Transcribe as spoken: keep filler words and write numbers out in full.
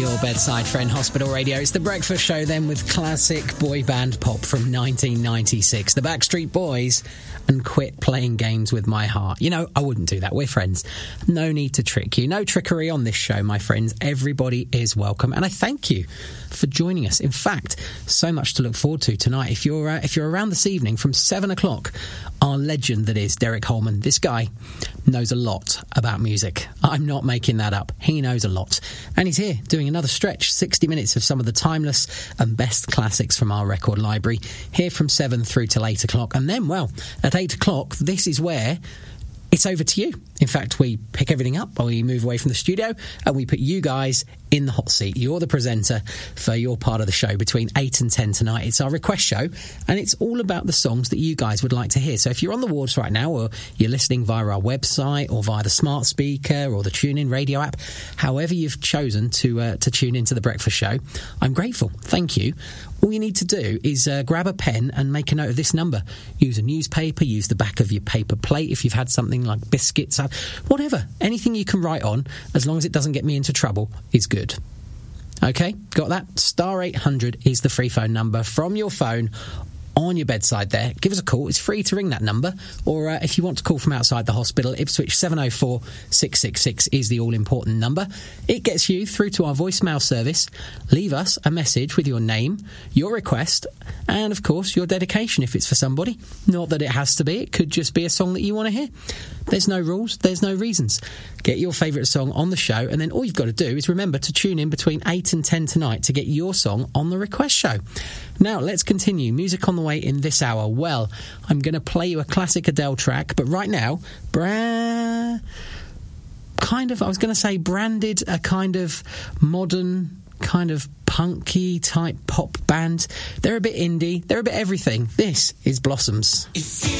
your bedside friend, Hospital Radio. It's The Breakfast Show then with classic boy band pop from nineteen ninety-six. The Backstreet Boys and Quit Playing Games With My Heart. You know, I wouldn't do that. We're friends. No need to trick you. No trickery on this show, my friends. Everybody is welcome. And I thank you for joining us. In fact, so much to look forward to tonight. If you're, uh, if you're around this evening from seven o'clock, our legend that is Derek Holman, this guy knows a lot about music. I'm not making that up. He knows a lot. And he's here doing another stretch, sixty minutes of some of the timeless and best classics from our record library, here from seven through till eight o'clock. And then, well, at eight o'clock, this is where it's over to you. In fact, we pick everything up, we move away from the studio, and we put you guys in the hot seat. You're the presenter for your part of the show between eight and ten tonight. It's our request show, and it's all about the songs that you guys would like to hear. So if you're on the wards right now, or you're listening via our website, or via the smart speaker, or the TuneIn radio app, however you've chosen to uh, to tune into the breakfast show, I'm grateful. Thank you. All you need to do is uh, grab a pen and make a note of this number. Use a newspaper, use the back of your paper plate if you've had something like biscuits, whatever. Anything you can write on, as long as it doesn't get me into trouble, is good. Okay, got that? Star eight hundred is the free phone number from your phone on your bedside there. Give us a call. It's free to ring that number. Or uh, if you want to call from outside the hospital, Ipswich seven oh four, six six six is the all-important number. It gets you through to our voicemail service. Leave us a message with your name, your request, and, of course, your dedication if it's for somebody. Not that it has to be. It could just be a song that you want to hear. There's no rules. There's no reasons. Get your favourite song on the show, and then all you've got to do is remember to tune in between eight and ten tonight to get your song on the request show. Now, let's continue. Music on the way in this hour. Well, I'm going to play you a classic Adele track, but right now, bra... kind of, I was going to say branded a kind of modern, kind of punky type pop band. They're a bit indie. They're a bit everything. This is Blossoms. If you